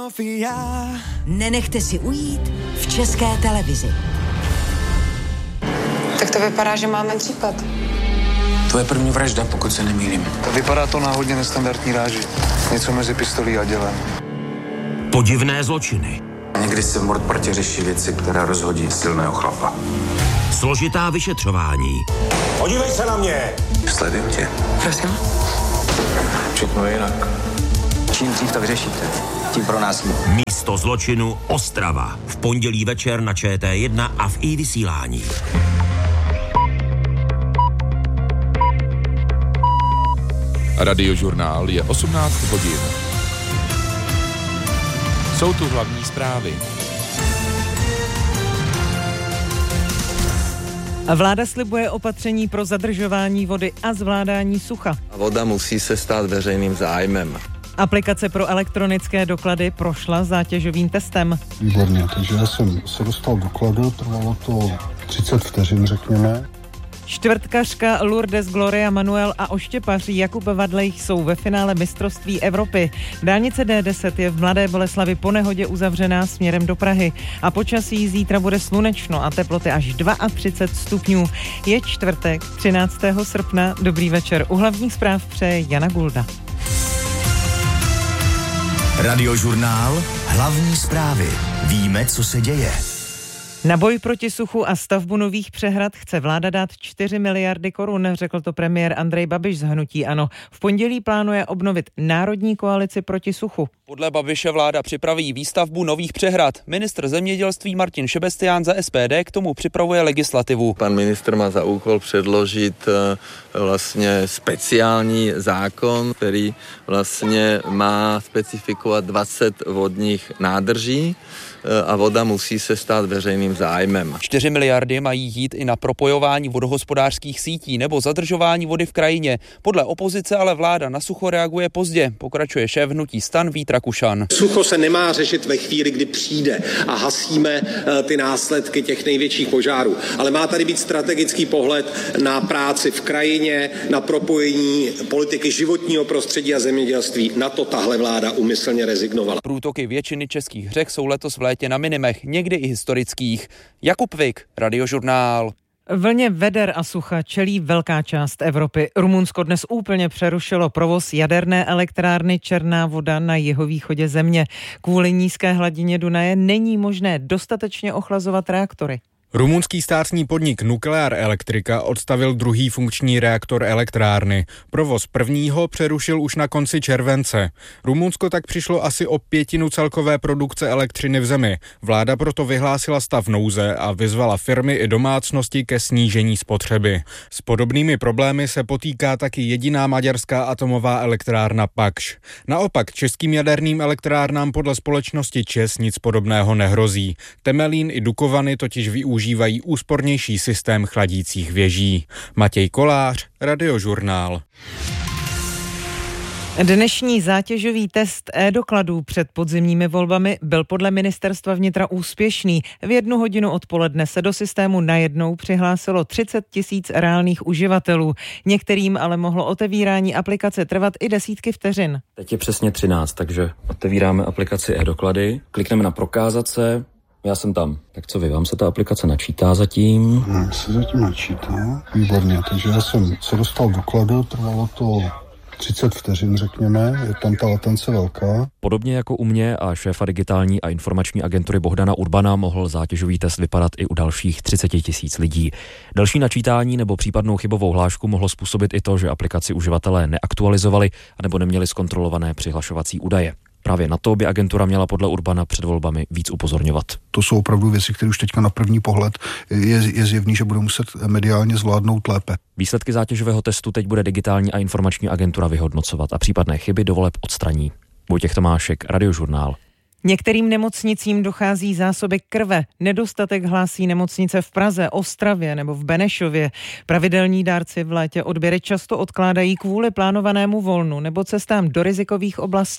Sofia. Nenechte si ujít v České televizi. Tak to vypadá, že máme případ. To je první vražda, pokud se nemýlím. Vypadá to na hodně nestandardní ráži. Něco mezi pistolí a dělem. Podivné zločiny. Někdy se v Mordpartě řeší věci, které rozhodí silného chlapa. Složitá vyšetřování. Podívej se na mě! Sleduju tě. Prosím? Všechno je jinak. Čím dřív to vyřešíte, tím pro nás líp. Místo zločinu Ostrava. V pondělí večer na ČT1 a v iVysílání. Radiožurnál je 18 hodin. Jsou tu hlavní zprávy. Vláda slibuje opatření pro zadržování vody a zvládání sucha. Voda musí se stát veřejným zájmem. Aplikace pro elektronické doklady prošla zátěžovým testem. Výborně, takže já jsem se dostal dokladu, trvalo to 30 vteřin, řekněme. Čtvrtkařka Lourdes Gloria Manuel a oštěpař Jakub Vadlejch jsou ve finále mistrovství Evropy. Dálnice D10 je v Mladé Boleslavi po nehodě uzavřená směrem do Prahy. A počasí zítra bude slunečno a teploty až 32 stupňů. Je čtvrtek, 13. srpna. Dobrý večer. U hlavních zpráv přeje Jana Gulda. Radiožurnál. Hlavní zprávy. Víme, co se děje. Na boj proti suchu a stavbu nových přehrad chce vláda dát 4 miliardy korun, řekl to premiér Andrej Babiš z hnutí ANO. V pondělí plánuje obnovit národní koalici proti suchu. Podle Babiše vláda připraví výstavbu nových přehrad. Ministr zemědělství Martin Šebestián za SPD k tomu připravuje legislativu. Pan ministr má za úkol předložit vlastně speciální zákon, který vlastně má specifikovat 20 vodních nádrží a voda musí se stát veřejným zájmem. 4 miliardy mají jít i na propojování vodohospodářských sítí nebo zadržování vody v krajině. Podle opozice ale vláda na sucho reaguje pozdě, pokračuje šéf hnutí STAN Vít Rakušan. Sucho se nemá řešit ve chvíli, kdy přijde a hasíme ty následky těch největších požárů. Ale má tady být strategický pohled na práci v krajině, na propojení politiky životního prostředí a zemědělství. Na to tahle vláda úmyslně rezignovala. Průtoky většiny českých řek jsou letos v létě na minimech, někdy i historických. Jakub Vik, Radiožurnál. Vlně veder a sucha čelí velká část Evropy. Rumunsko dnes úplně přerušilo provoz jaderné elektrárny Černá Voda na jihovýchodě země. Kvůli nízké hladině Dunaje není možné dostatečně ochlazovat reaktory. Rumunský státní podnik Nuclear Electrica odstavil druhý funkční reaktor elektrárny. Provoz prvního přerušil už na konci července. Rumunsko tak přišlo asi o 1/5 celkové produkce elektřiny v zemi. Vláda proto vyhlásila stav nouze a vyzvala firmy i domácnosti ke snížení spotřeby. S podobnými problémy se potýká taky jediná maďarská atomová elektrárna Pakš. Naopak českým jaderným elektrárnám podle společnosti ČEZ nic podobného nehrozí. Temelín i Dukovany totiž využívají úspornější systém chladících věží. Matěj Kolář, Radiožurnál. Dnešní zátěžový test e-dokladů před podzimními volbami byl podle ministerstva vnitra úspěšný. V 1 hodinu odpoledne se do systému najednou přihlásilo 30 000 reálných uživatelů. Některým ale mohlo otevírání aplikace trvat i desítky vteřin. Teď je přesně 13, takže otevíráme aplikaci e-doklady, klikneme na prokázat se. Já jsem tam. Tak co vy, vám se ta aplikace načítá zatím? Se zatím načítá. Výborně, takže já jsem se dostal dokladu, trvalo to 30 vteřin, řekněme, je tam ta latence velká. Podobně jako u mě a šéfa digitální a informační agentury Bohdana Urbana mohl zátěžový test vypadat i u dalších 30 000 lidí. Další načítání nebo případnou chybovou hlášku mohlo způsobit i to, že aplikaci uživatelé neaktualizovali anebo neměli zkontrolované přihlašovací údaje. Právě na to by agentura měla podle Urbana před volbami víc upozorňovat. To jsou opravdu věci, které už teďka na první pohled je zjevný, že budou muset mediálně zvládnout lépe. Výsledky zátěžového testu teď bude digitální a informační agentura vyhodnocovat a případné chyby do voleb odstraní. Vojtěch Tomášek, Radiožurnál. Některým nemocnicím dochází zásoby krve. Nedostatek hlásí nemocnice v Praze, Ostravě nebo v Benešově. Pravidelní dárci v létě odběry často odkládají kvůli plánovanému volnu nebo cestám do rizikových oblastí.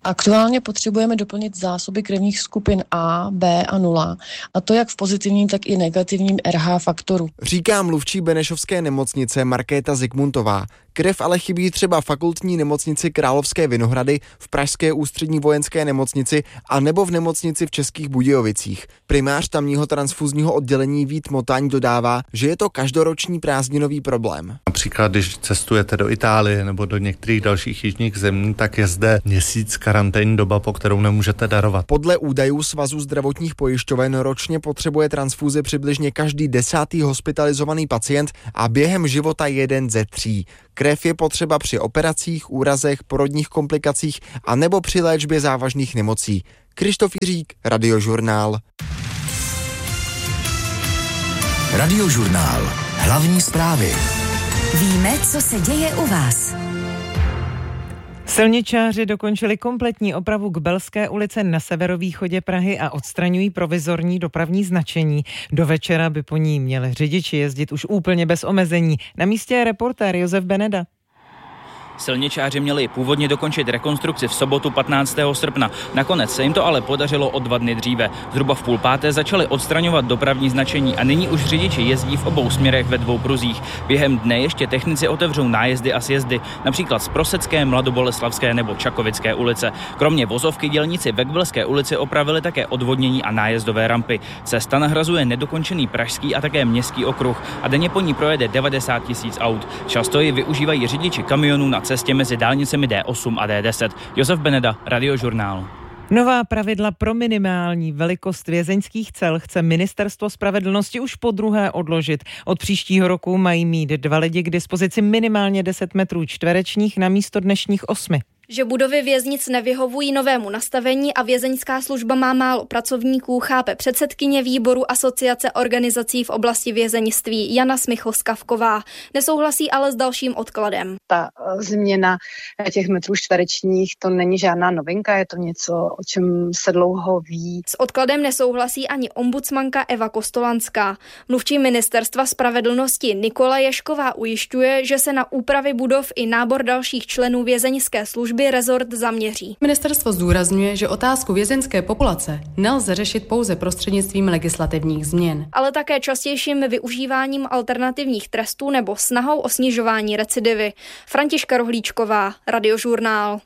Aktuálně potřebujeme doplnit zásoby krevních skupin A, B a 0, a to jak v pozitivním, tak i negativním RH faktoru. Říká mluvčí Benešovské nemocnice Markéta Zikmuntová. Krev ale chybí třeba fakultní nemocnici Královské Vinohrady, v pražské ústřední vojenské nemocnici a nebo v nemocnici v Českých Budějovicích. Primář tamního transfuzního oddělení Vít Motaň dodává, že je to každoroční prázdninový problém. Například, když cestujete do Itálie nebo do některých dalších jižních zemí, tak je zde měsíc karanténní doba, po kterou nemůžete darovat. Podle údajů Svazu zdravotních pojišťoven ročně potřebuje transfuzi přibližně každý 10. hospitalizovaný pacient a během života 1 ze 3. Krev je potřeba při operacích, úrazech, porodních komplikacích a nebo při léčbě závažných nemocí. Krištof Jiřík, Radiožurnál. Radiožurnál. Hlavní zprávy. Víme, co se děje u vás. Silničáři dokončili kompletní opravu k Belské ulici na severovýchodě Prahy a odstraňují provizorní dopravní značení. Do večera by po ní měli řidiči jezdit už úplně bez omezení. Na místě je reportér Josef Beneda. Silničáři měli původně dokončit rekonstrukci v sobotu 15. srpna. Nakonec se jim to ale podařilo o 2 dny dříve. Zhruba v 4:30 začali odstraňovat dopravní značení a nyní už řidiči jezdí v obou směrech ve 2 pruzích. Během dne ještě technici otevřou nájezdy a sjezdy, například z Prosecké, Mladoboleslavské nebo Čakovické ulice. Kromě vozovky dělníci ve Gbelské ulici opravili také odvodnění a nájezdové rampy. Cesta nahrazuje nedokončený pražský a také městský okruh a denně po ní projede 90 000 aut. Často ji využívají řidiči kamionů na cestě mezi dálnicemi D8 a D10. Josef Beneda, Radiožurnál. Nová pravidla pro minimální velikost vězeňských cel chce Ministerstvo spravedlnosti už podruhé odložit. Od příštího roku mají mít 2 lidi k dispozici minimálně 10 metrů čtverečních na místo dnešních 8. Že budovy věznic nevyhovují novému nastavení a vězeňská služba má málo pracovníků, chápe předsedkyně výboru Asociace organizací v oblasti vězeňství Jana Smichl-Skavková. Nesouhlasí ale s dalším odkladem. Ta změna těch metrů čtverečních, to není žádná novinka, je to něco, o čem se dlouho ví. S odkladem nesouhlasí ani ombudsmanka Eva Kostolanská. Mluvčí Ministerstva spravedlnosti Nikola Ješková ujišťuje, že se na úpravy budov i nábor dalších členů vězeňské služby rezort zaměří. Ministerstvo zdůrazňuje, že otázku vězeňské populace nelze řešit pouze prostřednictvím legislativních změn, ale také častějším využíváním alternativních trestů nebo snahou o snižování recidivy. Františka Rohlíčková, Radiožurnál.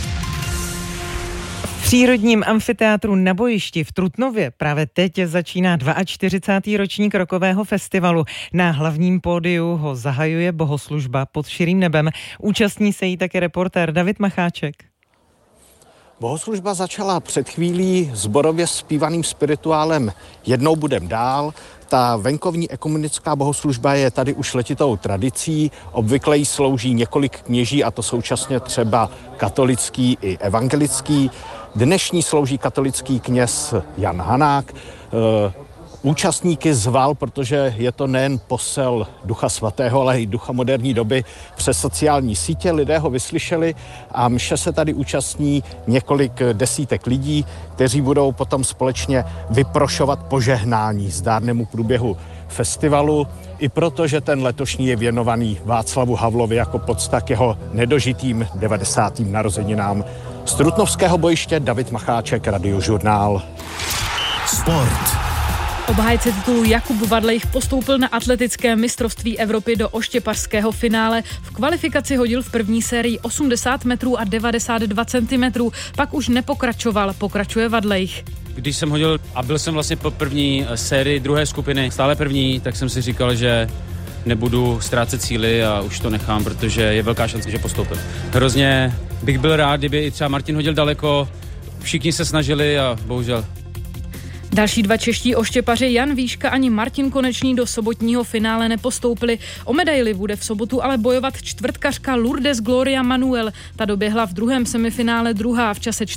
V přírodním amfiteátru na Bojišti v Trutnově právě teď začíná 42. ročník rokového festivalu. Na hlavním pódiu ho zahajuje bohoslužba Pod širým nebem. Účastní se jí také reportér David Macháček. Bohoslužba začala před chvílí sborově zpívaným spirituálem Jednou budem dál. Ta venkovní ekumenická bohoslužba je tady už letitou tradicí. Obvykle jí slouží několik kněží, a to současně třeba katolický i evangelický. Dnešní slouží katolický kněz Jan Hanák. Účastníky zval, protože je to nejen posel Ducha svatého, ale i ducha moderní doby, přes sociální sítě. Lidé ho vyslyšeli a mše se tady účastní několik desítek lidí, kteří budou potom společně vyprošovat požehnání zdárnému průběhu festivalu. I proto, že ten letošní je věnovaný Václavu Havlovi jako pocta k jeho nedožitým 90. narozeninám. Z Trutnovského Bojiště David Macháček, Radiožurnál. Sport. Obhájce titulu Jakub Vadlejch postoupil na atletické mistrovství Evropy do oštěpařského finále. V kvalifikaci hodil v první sérii 80 metrů a 92 cm, pak už nepokračoval, pokračuje Vadlejch. Když jsem hodil a byl jsem vlastně po první sérii druhé skupiny, stále první, tak jsem si říkal, že nebudu ztrácet síly a už to nechám, protože je velká šance, že postoupím. Hrozně bych byl rád, kdyby i třeba Martin hodil daleko, všichni se snažili a bohužel. Další 2 čeští oštěpaři Jan Výška ani Martin Konečný do sobotního finále nepostoupili. O medaili bude v sobotu ale bojovat čtvrtkařka Lourdes Gloria Manuel. Ta doběhla v druhém semifinále druhá v čase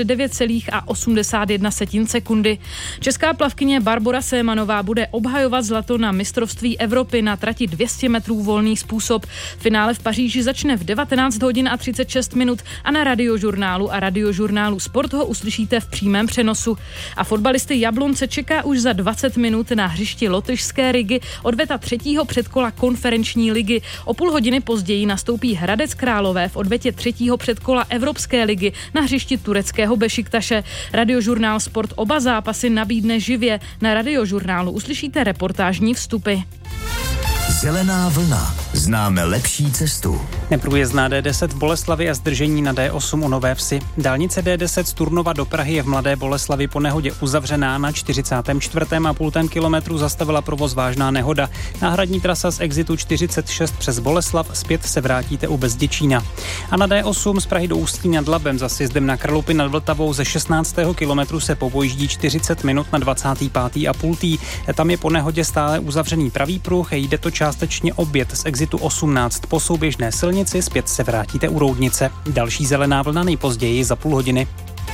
49,81 sekundy. Česká plavkyně Barbora Sémanová bude obhajovat zlato na mistrovství Evropy na trati 200 metrů volný způsob. Finále v Paříži začne v 19 hodin a 36 minut a na Radiožurnálu a Radiožurnálu Sport ho uslyšíte v přímém přenosu. A fotbalisty Jablonce čeká už za 20 minut na hřišti lotyšské Rigy odveta 3. předkola konferenční ligy. O půl hodiny později nastoupí Hradec Králové v odvetě 3. předkola Evropské ligy na hřišti tureckého Bešiktaše. Radiožurnál Sport oba zápasy nabídne živě. Na Radiožurnálu uslyšíte reportážní vstupy. Zelená vlna. Známe lepší cestu. Neprůjezdná D10 v Boleslavi a zdržení na D8 u Nové Vsi. Dálnice D10 z Turnova do Prahy je v Mladé Boleslavi po nehodě uzavřená. Na 44,5 kilometru zastavila provoz vážná nehoda. Náhradní trasa z exitu 46 přes Boleslav, zpět se vrátíte u Bezděčína. A na D8 z Prahy do Ústí nad Labem za sjezdem na Kralupy nad Vltavou ze 16. kilometru se popojíždí 40 minut na 25,5. Tam je po nehodě stále uzavřený pravý pruh, jde to částečně obět z exitu 18 po souběžné silnici, zpět se vrátíte u Roudnice. Další zelená vlna nejpozději za půl hodiny.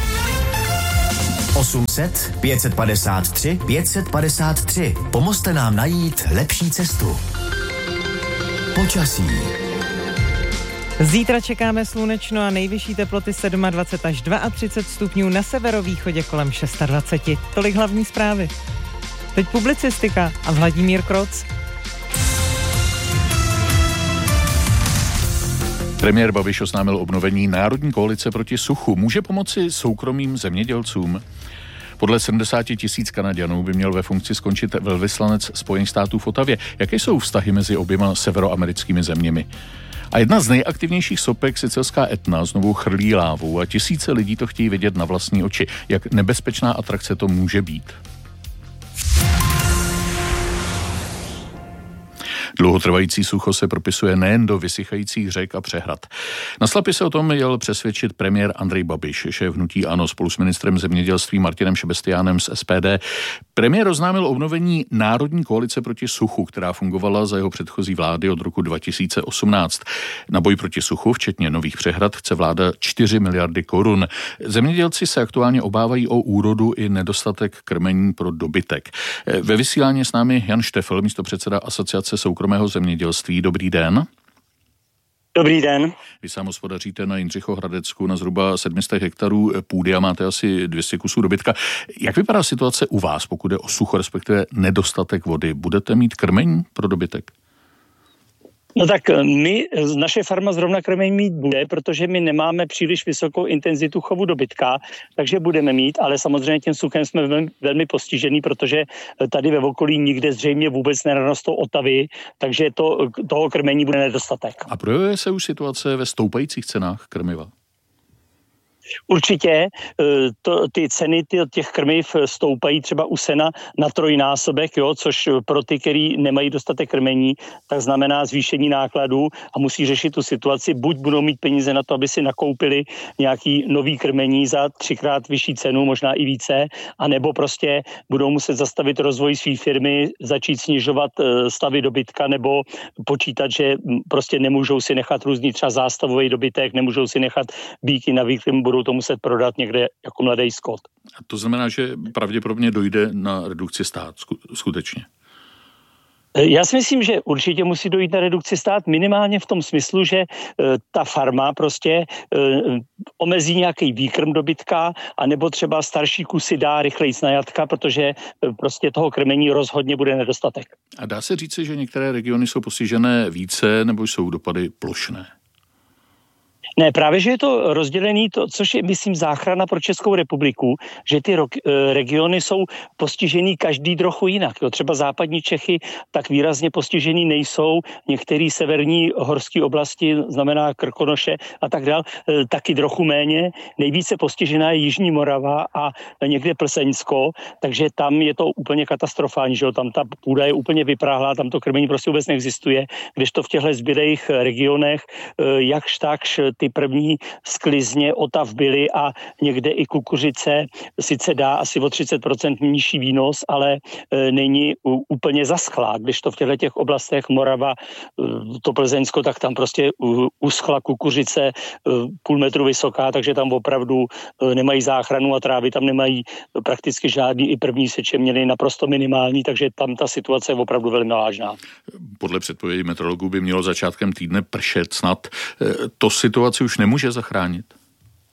800 553 553. Pomozte nám najít lepší cestu. Počasí. Zítra čekáme slunečno a nejvyšší teploty 27 až 32 stupňů, na severovýchodě kolem 26. Tolik hlavní zprávy. Teď publicistika a Vladimír Kroc. Premiér Babiš oznámil obnovení Národní koalice proti suchu. Může pomoci soukromým zemědělcům? Podle 70 000 Kanaďanů by měl ve funkci skončit velvyslanec Spojených států v Otavě. Jaké jsou vztahy mezi oběma severoamerickými zeměmi? A jedna z nejaktivnějších sopek, sicilská Etna, znovu chrlí lávou a tisíce lidí to chtějí vidět na vlastní oči. Jak nebezpečná atrakce to může být? Dlouhotrvající sucho se propisuje nejen do vysychajících řek a přehrad. Na Slapy se o tom jel přesvědčit premiér Andrej Babiš, šéf hnutí ANO spolu s ministrem zemědělství Martinem Šebestiánem z SPD. Premiér oznámil obnovení Národní koalice proti suchu, která fungovala za jeho předchozí vlády od roku 2018. Na boj proti suchu, včetně nových přehrad, chce vláda 4 miliardy korun. Zemědělci se aktuálně obávají o úrodu i nedostatek krmení pro dobytek. Ve vysílání je s námi Jan Štefel, místopředseda Asociace soukromého zemědělství. Dobrý den. Dobrý den. Vy sám hospodaříte na Jindřichohradecku na zhruba 700 hektarů půdy a máte asi 200 kusů dobytka. Jak vypadá situace u vás, pokud je o sucho, respektive nedostatek vody? Budete mít krmení pro dobytek? No tak naše farma zrovna krmení mít bude, protože my nemáme příliš vysokou intenzitu chovu dobytka, takže budeme mít, ale samozřejmě tím suchem jsme velmi postižený, protože tady ve okolí nikde zřejmě vůbec nerostou otavy, takže toho krmení bude nedostatek. A projevuje se už situace ve stoupajících cenách krmiva? Určitě ty ceny těch krmiv stoupají třeba u sena na 3násobek, což pro ty, kteří nemají dostatek krmení, tak znamená zvýšení nákladů a musí řešit tu situaci. Buď budou mít peníze na to, aby si nakoupili nějaký nový krmení za 3x vyšší cenu, možná i více, anebo prostě budou muset zastavit rozvoj své firmy, začít snižovat stavy dobytka nebo počítat, že prostě nemůžou si nechat různý třeba zástavový dobytek, nemůžou si nechat býky na výkrm, budou to muset prodat někde jako mladý skot. A to znamená, že pravděpodobně dojde na redukci stát, skutečně? Já si myslím, že určitě musí dojít na redukci stát minimálně v tom smyslu, že ta farma prostě omezí nějaký výkrm dobytka, anebo třeba starší kusy dá rychleji na jatka, protože prostě toho krmení rozhodně bude nedostatek. A dá se říci, že některé regiony jsou postižené více, nebo jsou dopady plošné? Ne, právě, že je to rozdělený, což je, myslím, záchrana pro Českou republiku, že ty regiony jsou postižený každý trochu jinak. Třeba západní Čechy tak výrazně postižený nejsou, některé severní horské oblasti, znamená Krkonoše a tak dál, taky trochu méně. Nejvíce postižená je Jižní Morava a někde Plzeňsko, takže tam je to úplně katastrofální, že jo? Tam ta půda je úplně vypráhlá, tam to krmení prostě vůbec neexistuje, kdežto v těchto zbylých regionech jakž takž ty první sklizně otav byly a někde i kukuřice sice dá asi o 30% nižší výnos, ale není úplně zaschlá. Když to v těchto oblastech Morava, to Plzeňsko, tak tam prostě uschla kukuřice půl metru vysoká, takže tam opravdu nemají záchranu a trávy tam nemají prakticky žádný, i první seče měly naprosto minimální, takže tam ta situace je opravdu velmi vážná. Podle předpovědi meteorologů by mělo začátkem týdne pršet snad. To situaci už nemůže zachránit?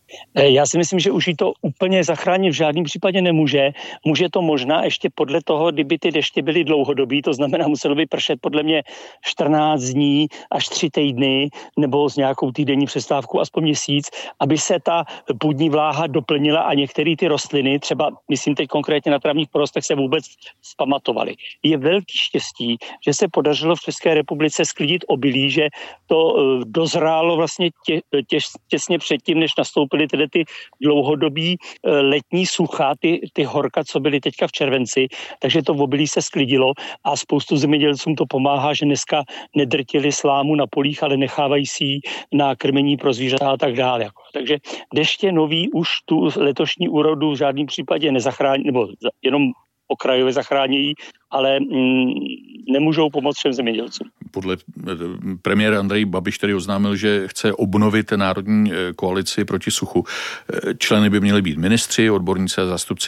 Já si myslím, že už jí to úplně zachránit v žádném případě nemůže. Může to možná ještě podle toho, kdyby ty deště byly dlouhodobý, to znamená, muselo by pršet podle mě 14 dní až 3 týdny, nebo s nějakou týdenní přestávkou aspoň měsíc, aby se ta půdní vláha doplnila a některé ty rostliny, třeba myslím teď konkrétně na travních porostech, se vůbec zpamatovaly. Je velký štěstí, že se podařilo v České republice sklidit obilí, že to dozrálo vlastně těsně předtím, než nastoupily tedy ty dlouhodobí letní sucha, ty horka, co byly teďka v červenci, takže to obilí se sklidilo a spoustu zemědělcům to pomáhá, že dneska nedrtili slámu na polích, ale nechávají si ji na krmení pro zvířata a tak dále. Takže deště nový už tu letošní úrodu v žádném případě nezachrání, nebo jenom okrajově zachránějí, ale nemůžou pomoct všem zemědělcům. Podle premiéra Andrej Babiš tedy oznámil, že chce obnovit národní koalici proti suchu. Členy by měli být ministři, odborníci a zástupci